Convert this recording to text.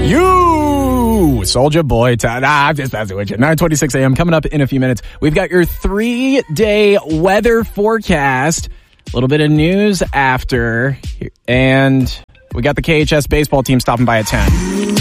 You Soldier Boy. I'm just messing with you. 9:26 a.m. coming up in a few minutes. We've got your 3-day weather forecast. A little bit of news after. And we got the KHS baseball team stopping by at 10.